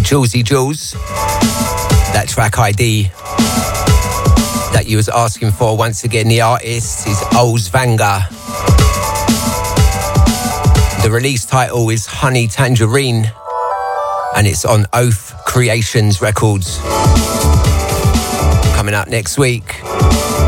Julesy Jules. That track ID that you was asking for. Once again, the artist is Ozvanga. The release title is Honey Tangerine, and it's on Oath Creations Records. Coming up next week,